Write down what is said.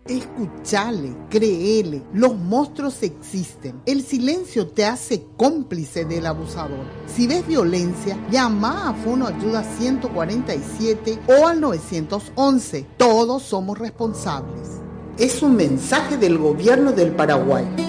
Escuchale, créele, los monstruos existen. El silencio te hace cómplice del abusador. Si ves violencia, llama a Fono Ayuda 147 o al 911. Todos somos responsables. Es un mensaje del Gobierno del Paraguay.